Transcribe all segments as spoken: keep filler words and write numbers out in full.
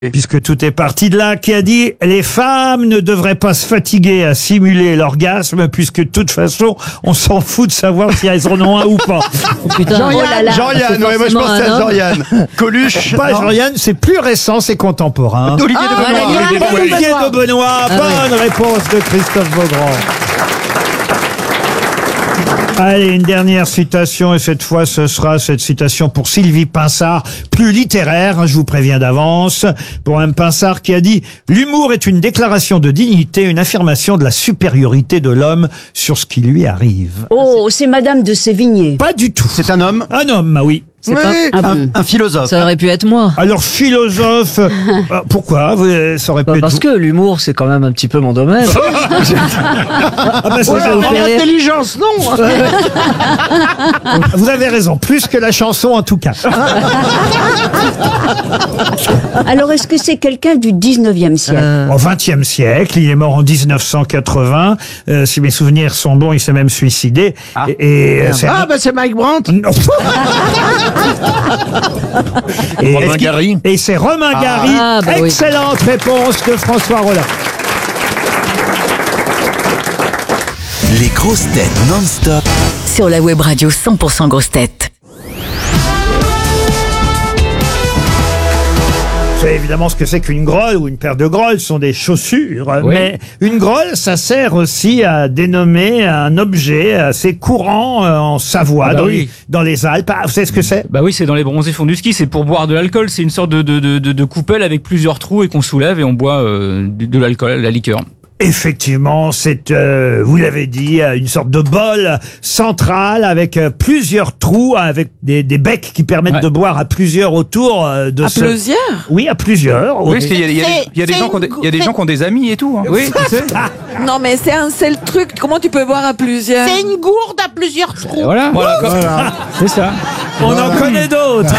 Puisque tout est parti de là, qui a dit « Les femmes ne devraient pas se fatiguer à simuler l'orgasme, puisque de toute façon, on s'en fout de savoir si elles en ont un ou pas. Oh, » putain, Jean-Yann, oh là là, Jean-Yann, c'est ouais, moi je forcément pensais un à homme. Jean-Yann. Coluche. Pas Jean-Yann, c'est plus récent, c'est contemporain. Olivier Ah, de Benoît. Olivier de Benoît. Olivier de Benoît, Ah, bonne réponse de Christophe Beaugrand. Allez, une dernière citation, et cette fois, ce sera cette citation pour Sylvie Pinsard, plus littéraire, je vous préviens d'avance, pour un Pinsard qui a dit « L'humour est une déclaration de dignité, une affirmation de la supériorité de l'homme sur ce qui lui arrive. Oh, c'est Madame de » Sévigné. Pas du tout. C'est un homme. Un homme, ah oui. C'est Oui, pas- un, un philosophe. Ça aurait pu être moi. Alors, philosophe, euh, pourquoi vous, ça aurait pu Bah, être parce vous. que l'humour, c'est quand même un petit peu mon domaine. Ah bah, ça, ça vous fait rire. L'intelligence, non. Vous avez raison, plus que la chanson en tout cas. Alors, est-ce que c'est quelqu'un du dix-neuvième siècle? Euh, Au vingtième siècle, il est mort en dix-neuf cent quatre-vingts. Euh, si mes souvenirs sont bons, il s'est même suicidé. Ah. Et, et, euh, c'est- Ah, bah c'est Mike Brandt. Non. et, Romain Gary. et c'est Romain Gary. Ah, bah oui. Excellente réponse de François Rollin. Les grosses têtes non-stop. Sur la web radio cent pour cent grosses têtes. Vous savez évidemment ce que c'est qu'une grolle ou une paire de grolles, ce sont des chaussures. Oui. Mais une grolle, ça sert aussi à dénommer un objet assez courant euh, en Savoie, Ah bah dans, oui. les, dans les Alpes. Ah, vous savez ce que c'est? Bah oui, c'est dans les bronzés fonds du ski, c'est pour boire de l'alcool, c'est une sorte de, de, de, de, de coupelle avec plusieurs trous et qu'on soulève et on boit euh, de, de l'alcool, la liqueur. Effectivement, c'est, euh, vous l'avez dit, euh, une sorte de bol central avec euh, plusieurs trous, avec des, des becs qui permettent Ouais. de boire à plusieurs autour euh, de À ce... plusieurs? Oui, à plusieurs. Oui, parce qu'il y a, il y a des- C'est- il y a des c'est gens qui ont des, il y a des une- gens qui ont des amis et tout. Hein. Oui, tu sais. Non, mais c'est un seul truc. Comment tu peux boire à plusieurs? C'est une gourde à plusieurs trous. Voilà, voilà, comme- c'est ça. On en connaît d'autres.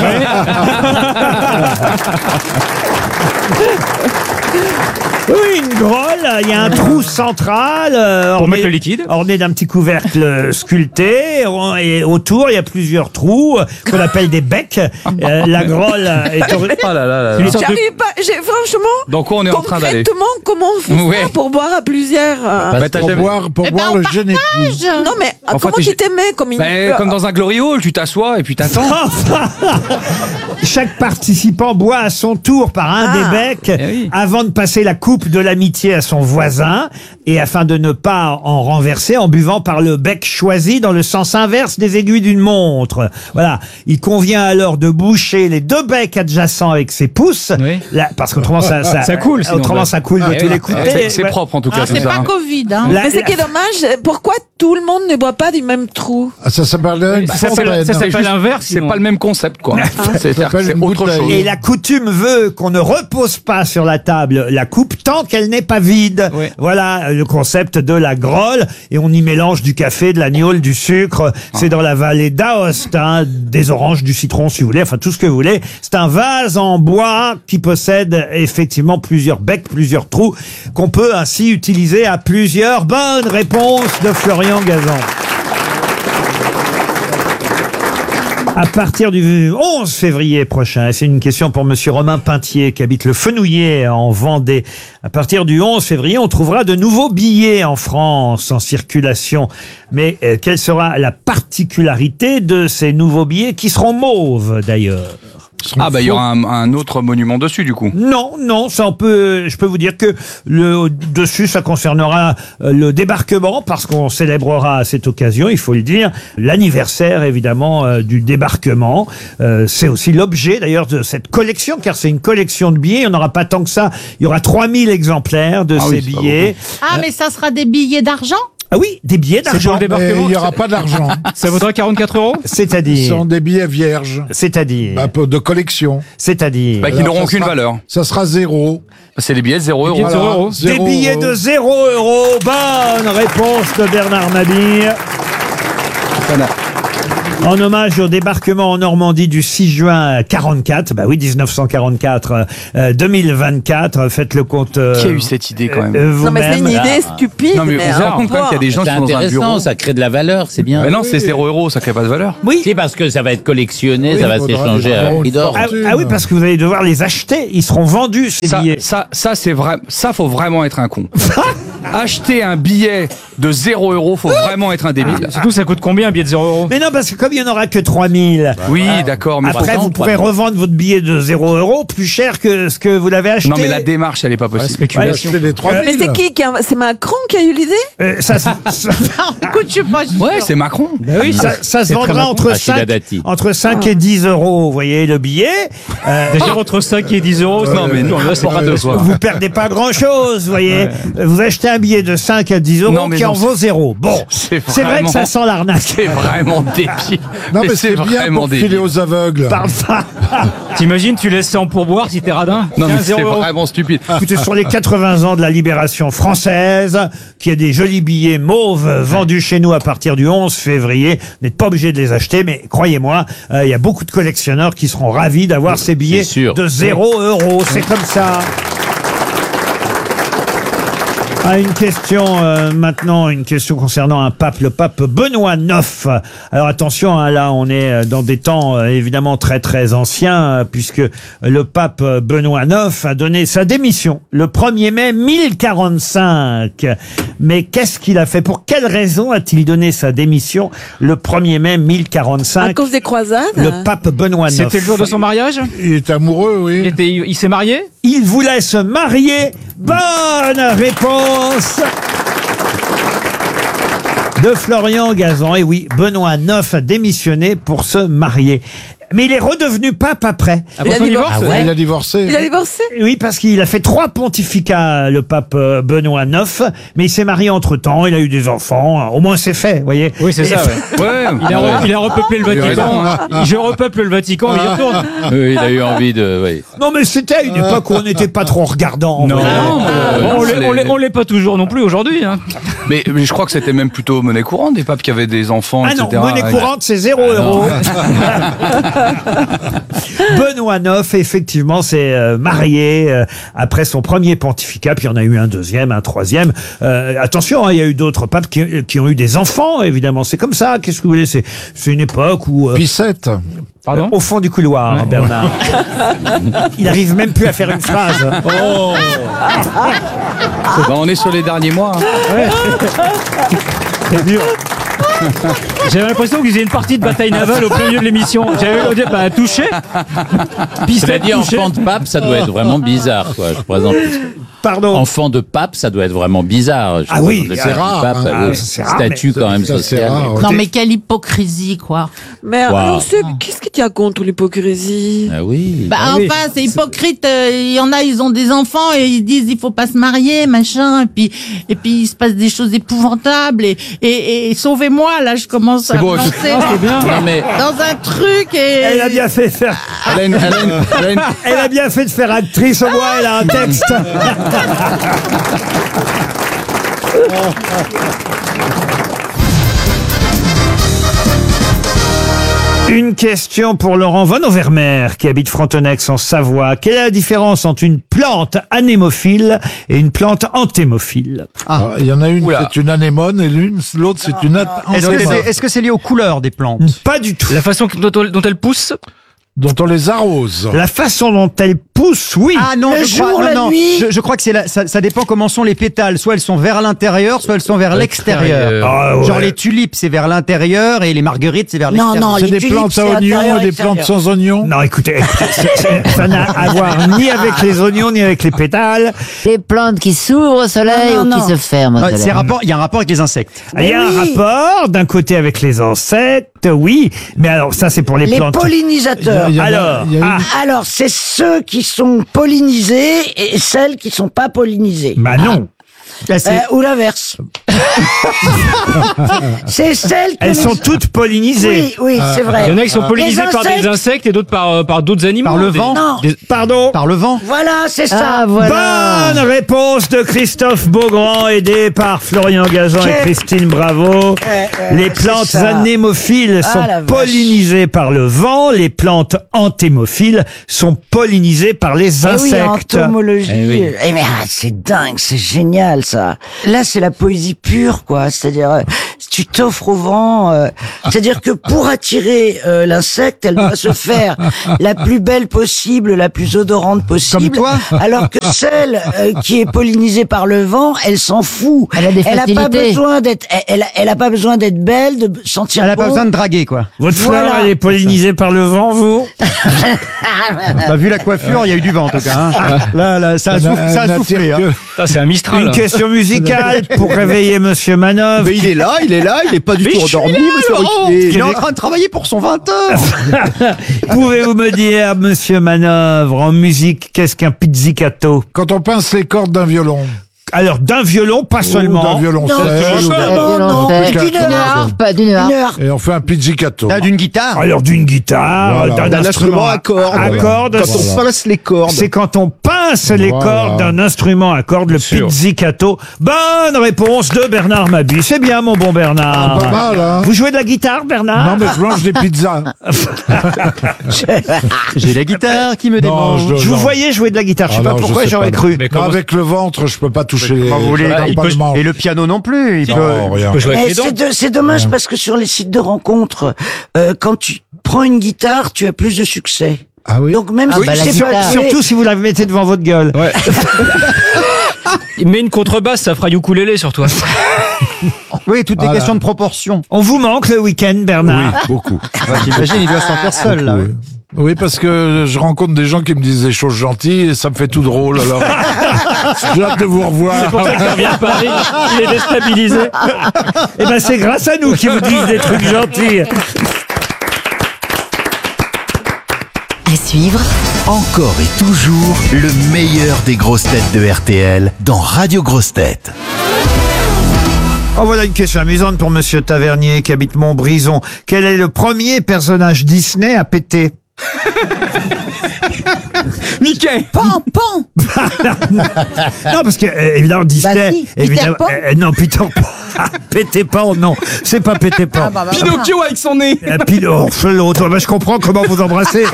Oui, une grolle, il y a un trou central euh, Pour orné- mettre le liquide. orné d'un petit couvercle sculpté, et autour il y a plusieurs trous euh, qu'on appelle des becs. Euh, la grolle est ori- Ah là là là. Une là. sorte de- J'arrive pas. J'ai franchement. Donc on est en train d'aller. Concrètement, comment on fait Ouais. ça pour boire à plusieurs? euh, Bah, t'as Pour jamais- boire, pour Eh ben, boire on le jeune époux. Non, mais Enfin, comment t'es- tu t'aimais comme une. Bah, comme dans un glory hall, tu t'assois et puis t'attends. Chaque participant boit à son tour par un Ah. des becs Eh oui. avant de passer la coupe de l'amitié à son voisin, et afin de ne pas en renverser en buvant par le bec choisi dans le sens inverse des aiguilles d'une montre. Voilà. Il convient alors de boucher les deux becs adjacents avec ses pouces, Oui. là, parce qu'autrement ça, ça, Ça coule, sinon, autrement bah. ça coule de Eh tous oui. les côtés. C'est c'est Ouais. propre en tout cas Ah, tout c'est ça. pas hein. Covid, hein. La- Mais ce la- qui est dommage, pourquoi tout le monde ne boit pas du même trou? Ah, ça s'appelle une Ça s'appelle fontaine. ça s'appelle l'inverse. C'est sinon. pas le même concept quoi. C'est Ça s'appelle c'est une autre bouteille. chose. Et la coutume veut qu'on ne repose pas sur la table la coupe tant qu'elle n'est pas vide. Oui. Voilà euh, le concept de la grolle. Et on y mélange du café, de la gnôle, du sucre. C'est dans la vallée d'Aoste, hein, des oranges, du citron si vous voulez, enfin tout ce que vous voulez. C'est un vase en bois qui possède effectivement plusieurs becs, plusieurs trous, qu'on peut ainsi utiliser à plusieurs. Bonne réponse de Florian Gazan. À partir du onze février prochain, et c'est une question pour monsieur Romain Pintier qui habite le Fenouillet en Vendée. À partir du onze février, on trouvera de nouveaux billets en France en circulation. Mais euh, quelle sera la particularité de ces nouveaux billets qui seront mauves d'ailleurs? Ah bah il y aura un, un autre monument dessus du coup. Non, non, ça on peut, je peux vous dire que le dessus ça concernera euh, le débarquement parce qu'on célébrera à cette occasion, il faut le dire, l'anniversaire évidemment euh, du débarquement. Euh, c'est aussi l'objet d'ailleurs de cette collection car c'est une collection de billets. Il n'y en aura pas tant que ça. Il y aura trois mille exemplaires de Ah ces oui, c'est pas billets. Ah, mais ça sera des billets d'argent? Ah oui, des billets C'est pour d'argent. le Mais débarquement. il n'y aura pas d'argent. Ça vaudra quarante-quatre euros. Ce C'est-à-dire, sont des billets vierges. c'est-à-dire, Bah, peu de collection. c'est-à-dire. Bah, qui Alors, n'auront ça aucune sera- valeur. Ça sera zéro. C'est les billets de zéro billets euros. de zéro euros. Des Zéro billets euro. de zéro euro. Bonne réponse de Bernard Mabille. En hommage au débarquement en Normandie du six juin quarante-quatre, bah oui, dix-neuf cent quarante-quatre, euh, deux mille vingt-quatre, faites le compte. Euh, Qui a eu cette idée quand même euh, Non, mais c'est une vous-même. idée stupide. Non mais vous vous rendez compte quand même qu'il y a des gens C'est qui sont dans un bureau. intéressant, ça crée de la valeur, c'est bien. Mais non, c'est zéro euro, ça crée pas de valeur. Oui. Si, parce que ça va être collectionné, Oui, ça va il faudra s'échanger des à euros, prix une d'or. Ah, fortune. ah oui, parce que vous allez devoir les acheter. Ils seront vendus, ces Ça, billets. ça, ça c'est vrai. Ça, faut vraiment être un con. Acheter un billet de zéro euro, faut vraiment être un débile. Surtout, ça coûte combien un billet de zéro euros? Mais non, parce que comme il n'y en aura que trois mille, Oui, d'accord, mais après trois vous cents, pourrez trois mille. revendre votre billet de zéro euro plus cher que ce que vous l'avez acheté. non mais la démarche, elle est pas possible. Spéculation. C'est les trois Euh, Mais mille. c'est qui qui a... C'est Macron qui a eu l'idée? Euh, ça, ça, ça- Écoute, je suis pas sûre. Ouais, c'est Macron. Ben oui, ça, ça se C'est vendra très entre Rachida cinq, Dati. entre cinq et dix euros, vous voyez, le billet. Euh, Déjà entre cinq et dix euros. Non mais non, là c'est pas de soi. vous perdez pas grand chose, vous voyez. Vous achetez un billet de cinq à dix euros Non, mais qui non, en vaut zéro. Bon, c'est c'est vrai que ça vraiment- sent l'arnaque. C'est vraiment débile. Non, mais c'est bien vraiment pour filer débile. aux aveugles. Parle pas. T'imagines, tu laisses ça en pourboire si t'es radin? Non mais Tiens, c'est zéro euros. vraiment stupide. Écoutez, sur les quatre-vingts ans de la libération française, qu'il y a des jolis billets mauves vendus chez nous à partir du onze février. Vous n'êtes pas obligé de les acheter, mais croyez-moi, euh, il y a beaucoup de collectionneurs qui seront ravis d'avoir ces billets C'est sûr. de zéro euro. C'est comme ça. Ah, une question euh, maintenant, une question concernant un pape, le pape Benoît neuf. Alors attention, hein, là on est euh, dans des temps euh, évidemment très très anciens, euh, puisque le pape euh, Benoît neuf a donné sa démission le premier mai mille quarante-cinq. Mais qu'est-ce qu'il a fait? Pour quelle raison a-t-il donné sa démission le premier mai mille À quarante-cinq? cause des croisades? Le pape Benoît neuf. C'était le jour de son mariage? Il est amoureux, Il, oui. était, il s'est marié? Il voulait se marier. Bonne réponse de Florian Gazan. Et oui, Benoît neuf a démissionné pour se marier. Mais il est redevenu pape après. Après a son divorcé. divorce? Ah ouais. Il a divorcé. Il a divorcé? Oui, parce qu'il a fait trois pontificats, le pape euh, Benoît neuf, mais il s'est marié entre-temps, il a eu des enfants, au moins c'est fait, vous voyez. Oui, c'est ça, ouais. Ouais. Il a, re- il a repeuplé le Il a Vatican. raison. hein. Je repeuple le Vatican, il y retourne. Oui, il a eu envie de. Oui. Non, mais c'était une époque où on n'était pas trop regardant. Non, vous voyez. non, euh, Bon, on c'est l'est- on l'est- les- on l'est pas toujours non plus aujourd'hui. Hein. Mais, mais je crois que c'était même plutôt monnaie courante des papes qui avaient des enfants, Ah non, et cetera. monnaie courante, c'est zéro euro. Benoît neuf, effectivement, s'est euh, marié euh, après son premier pontificat, puis il y en a eu un deuxième, un troisième. Euh, attention, hein, il y a eu d'autres papes qui, qui ont eu des enfants, évidemment. C'est comme ça, qu'est-ce que vous voulez? C'est c'est une époque où... euh, Pissette. Pardon? au fond du couloir, hein, Bernard. Il arrive même plus à faire une phrase. Oh. Bah, on est sur les derniers mois. hein. C'est dur. J'avais l'impression qu'ils faisaient une partie de bataille navale au plein milieu de l'émission. J'avais au départ bah, touché. Cela Pistette dit, touché. enfant de pape, ça doit être vraiment bizarre, quoi. Je présente. Pardon. Enfant de pape, ça doit être vraiment bizarre. Je Ah oui, présente le c'est statut rare, du pape, hein. oui. Ah, c'est rare, Statut mais- quand même Ça, c'est social. rare, ouais. Non, mais quelle hypocrisie, quoi. Mais Wow. alors, c'est- qu'est-ce que tu as contre l'hypocrisie? Ah oui. Bah, Ah oui. enfin, c'est hypocrite. euh, Il y en a, ils ont des enfants et ils disent il faut pas se marier, machin. Et puis, et puis il se passe des choses épouvantables. Et, et, et sauvez-moi, là, je commence à beau, me c'est- lancer C'est bien. Non, mais dans un truc et. Elle a bien fait de faire... Elle a une- elle a une- elle a une- Elle a bien fait de faire actrice, au moins elle a un texte. Une question pour Laurent Von Overmer, qui habite Frontenex en Savoie. Quelle est la différence entre une plante anémophile et une plante antémophile? Ah, il y en a une, Oula. c'est une anémone, et l'une, l'autre, c'est une Est-ce que anémone. c'est est-ce que c'est lié aux couleurs des plantes? Pas du tout. La façon dont, dont elle pousse. Dont on les arrose. La façon dont elle pousse, oui. Ah non, Le je crois, jour, non, la non, nuit. je, je crois que c'est la- ça, ça dépend comment sont les pétales. Soit elles sont vers l'intérieur, soit elles sont vers l'extérieur. Ah ouais. Genre les tulipes, c'est vers l'intérieur et les marguerites, c'est vers Non, l'extérieur. non, C'est les des tulipes, plantes c'est à oignons intérieur, et des plantes extérieur. sans oignons. Non, écoutez, c'est- c'est- ça n'a à voir ni avec les oignons, ni avec les pétales. Les plantes qui s'ouvrent au soleil Non, non, ou non. qui se ferment au Ouais, soleil. c'est rapport, il y a un rapport avec les insectes. Il y a un oui. rapport, d'un côté avec les insectes, oui, mais alors ça c'est pour les, Les plantes. pollinisateurs. Il y en a- Alors, il y a une- ah, Alors, c'est ceux qui sont pollinisés et celles qui sont pas pollinisées. bah non. Là, c'est- Euh, ou l'inverse. C'est celle que Elles les- sont toutes pollinisées. Oui, oui, c'est vrai. Il y en a qui sont Les pollinisés par des insectes- insectes et d'autres par, euh, par d'autres animaux. Par le Des- vent. Non. des- Pardon. Par le vent. Voilà, c'est ça. Ah, voilà. Bonne réponse de Christophe Beaugrand, aidé par Florian Gazan et Quel- Christine Bravo. ouais, Les c'est plantes ça. anémophiles Ah, sont la vache. pollinisées par le vent. Les plantes antémophiles sont pollinisées par les Eh oui, en insectes. entomologie. Eh oui. Eh mais ah, c'est dingue, c'est génial ça. Là, c'est la poésie pure, quoi. C'est-à-dire, euh, tu t'offres au vent. euh, c'est-à-dire que pour attirer euh, l'insecte, elle doit se faire la plus belle possible, la plus odorante possible. Comme toi. Alors que celle euh, qui est pollinisée par le vent, elle s'en fout. Elle a des Elle a pas facilités. besoin d'être. Elle, elle, a- elle a pas besoin d'être belle, de sentir Elle a bon. pas besoin de draguer, quoi. Votre Voilà. fleur, elle est pollinisée par le vent, vous? Bah, vu la coiffure, il y a eu du vent, en tout cas. hein. Là, là, ça a, Ça soufflé, ça a n'attire soufflé. hein. que- Putain, c'est un Mistral. Une hein. question musicale pour réveiller Monsieur Manœuvre. Mais il est là, il est là, il est pas du Mais tout je suis endormi, là, monsieur Laurent. Ruquier. Il est en train de travailler pour son vingt heures. Pouvez-vous me dire, Monsieur Manœuvre, en musique, qu'est-ce qu'un pizzicato? Quand on pince les cordes d'un violon. Alors, d'un violon, pas Ou seulement. d'un violoncelle. Non, ou d'un- non, non, D'une d'une d'une harpe. harpe, d'une harpe. Une harpe. Et on fait un pizzicato. T'as d'une guitare. Alors, d'une guitare, Voilà. d'un D'un instrument instrument à cordes. à cordes. Quand on pince les cordes. C'est quand on pince les Voilà. cordes d'un instrument à cordes, le sûr. pizzicato. Bonne réponse de Bernard Mabie. C'est bien, mon bon Bernard. Ah, pas mal, hein. Vous jouez de la guitare, Bernard? Non, mais je mange des pizzas. J'ai la guitare qui me Non, démange. je- Je vous non. voyais jouer de la guitare. Je sais Ah pas non, je pourquoi sais j'aurais pas, cru. Mais Non, comment- avec le ventre, je peux pas toucher les. Comment vous voulez, je il pas peut- le manche. Et le piano non plus. Il peut... Non, rien. Tu peux jouer avec Eh, les dents. c'est de- c'est dommage parce que sur les sites de rencontres, euh, quand tu prends une guitare, tu as plus de succès. Ah oui. Donc même Ah, si bah, la tu sais pas guitare. jouer- Surtout si vous la mettez devant votre gueule. Ouais. Mais une contrebasse, ça fera ukulélé sur toi. Oui, toutes les Voilà. questions de proportion. On vous manque le week-end, Oui, Bernard. beaucoup. Bah, J'imagine, il doit se sentir seul, là. Oui. Oui, parce que je rencontre des gens qui me disent des choses gentilles et ça me fait tout drôle. Alors, j'ai hâte de vous revoir. C'est pour ça qu'il revient à Paris. Il est déstabilisé. Eh ben, c'est grâce à nous qui vous disent des trucs gentils. À suivre, Encore et toujours le meilleur des grosses têtes de R T L dans Radio Grosses Têtes. Oh, voilà une question amusante pour Monsieur Tavernier qui habite Montbrison. Quel est le premier personnage Disney à péter? Mickey. Pan, pan. Non, parce que, euh, évidemment, Disney... Bah si, Peter évidemment, Pan. euh, non, Peter Pan. Pété Pan, non. C'est pas Pété Pan. Ah, bah, bah, Pinocchio avec son nez. Euh, Pin- oh, l'autre, bah, je comprends comment vous embrassez.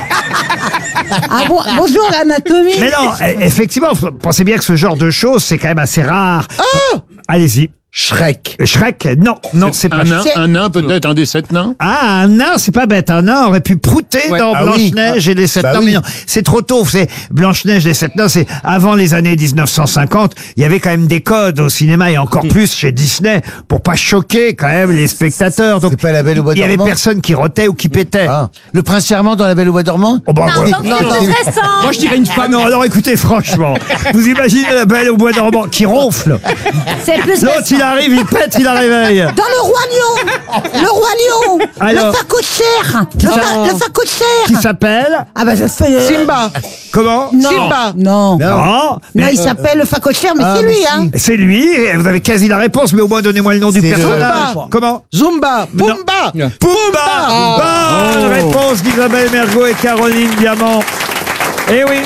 Ah bon, bonjour l'anatomie. Mais non, e- effectivement, vous pensez bien que ce genre de choses, c'est quand même assez rare. Allez-y. Shrek. Shrek, non, non, c'est pas Un nain, Shrek. un nain peut-être, un des sept nains. Ah, un nain, c'est pas bête. Un nain aurait pu prouter Ouais. dans Ah oui. Blanche-Neige et les sept Bah nains. oui. Mais non, c'est trop tôt. C'est Blanche-Neige et les sept nains, c'est avant les années dix-neuf cent cinquante. Il y avait quand même des codes au cinéma et encore plus chez Disney pour pas choquer quand même les spectateurs. Donc, pas La Belle au Bois il y avait dormant personne qui rotait ou qui pétait. Ah. Le prince charmant dans La Belle au Bois dormant. Oh, bah, voilà. Moi, je dirais une Ah femme. non, alors écoutez, franchement, vous imaginez la Belle au Bois dormant qui ronfle. C'est plus L'autre, il arrive, il pète, il la réveille. Dans le roi lion. Le roi lion. Alors Le facochère. Le, ça- fa- le Qui facochère. s'appelle Ah bah je fais... euh, Simba. Comment Non. Simba. Non. Non, Non, mais il s'appelle le facochère, mais Ah, c'est mais lui, si. hein. c'est lui, et vous avez quasi la réponse, mais au moins donnez-moi le nom du C'est le- personnage. Zumba. Comment Zumba. Pumba. Pumba. Bonne réponse d'Isabelle Mergo et Caroline Diamant. Eh oui.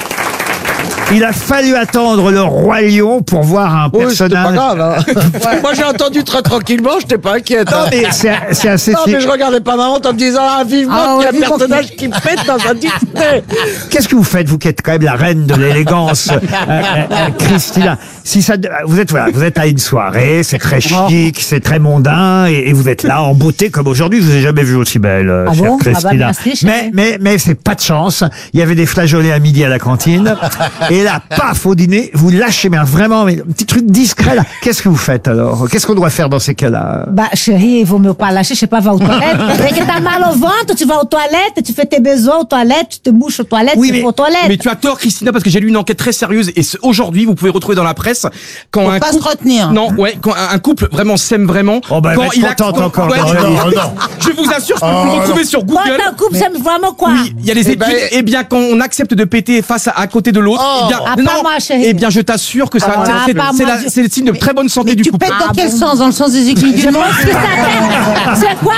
Il a fallu attendre le roi lion pour voir un Oui, c'était personnage. pas grave. Hein. Moi, j'ai entendu très tranquillement, j'étais pas inquiète. Non, hein. mais c'est c'est assez. Non, mais je regardais pas ma honte en me disant, ah, vivement Ah, qu'il y a ouais, un personnage qui pète dans un Disney. Qu'est-ce que vous faites, vous qui êtes quand même la reine de l'élégance, euh, euh, euh, Christina? Si ça, vous êtes voilà, vous êtes à une soirée, c'est très chic, c'est très mondain, et, et vous êtes là en beauté comme aujourd'hui. Je vous ai jamais vu aussi belle, euh, Ah chère bon Ah bah, Christina. merci, chérie. mais mais mais c'est pas de chance. Il y avait des flageolets à midi à la cantine, et là, paf, au dîner, vous lâchez, mais vraiment, mais un petit truc discret là. Qu'est-ce que vous faites alors? Qu'est-ce qu'on doit faire dans ces cas-là? Bah chérie, il vaut mieux pas lâcher, je sais pas, va aux toilettes. Dès que t'as mal au ventre, tu vas aux toilettes, tu fais tes besoins aux toilettes, tu te mouches aux toilettes, Oui, tu mais- vas aux toilettes. Mais tu as tort, Christina, parce que j'ai lu une enquête très sérieuse et ce- aujourd'hui, vous pouvez retrouver dans la presse quand Faut un pas couple, se retenir. non, ouais, quand un un couple vraiment s'aime vraiment, Oh, bah, elle quand va être il a, contente quand- encore, ouais, non, je, non, je vous assure, je peux vous le retrouver sur Quand Google. un couple, c'est vraiment quoi? Oui, il y a les Eh études. ben, Eh bien, quand on accepte de péter face à, à côté de l'autre, Eh bien, ah, pas moi, chérie. Eh bien, je t'assure que ça, Ah, c'est, pas c'est moi, la- je- c'est le signe de très bonne santé du Tu couple. pètes dans Ah, quel bon. sens? Dans le sens des aiguilles du Je montre pense que ça C'est quoi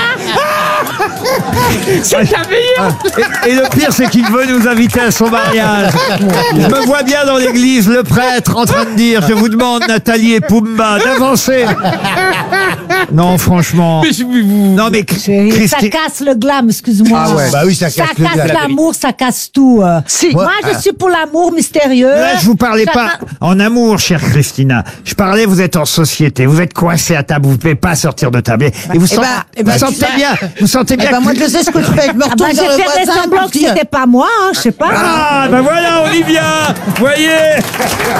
C'est merveilleux. Et, et le pire, c'est qu'il veut nous inviter à son mariage. Je me vois bien dans l'église, le prêtre en train de dire « Je vous demande, Nathalie et Pumba, d'avancer. » Non, franchement. Mais je- vous- Non, mais Chérie, ça Christine... casse le glam, excuse-moi. Ah ouais. Bah oui, ça casse le glam. l'amour, ça casse tout. euh. Moi, je suis pour l'amour mystérieux. Là, je vous parlais pas Chacun- en amour, chère Christina. Je parlais, vous êtes en société, vous êtes coincé à table, vous pouvez pas sortir de table. Et vous, Eh sentez, ben, eh ben, vous tu sentez sais- bien, vous sentez bien Eh ben, que- moi, je sais ce que je fais. Je me Ah bah, retourne j'ai vers le fait des voisin. semblants que puis, euh, c'était pas moi, hein, je sais pas. Ah, ben voilà, Olivia, voyez